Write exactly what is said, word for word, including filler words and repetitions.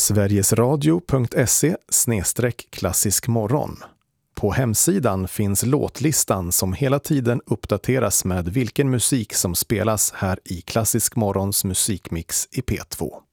sverigesradio punkt se slash klassisk morgon. På hemsidan finns låtlistan som hela tiden uppdateras med vilken musik som spelas här i Klassisk morgons musikmix i P två.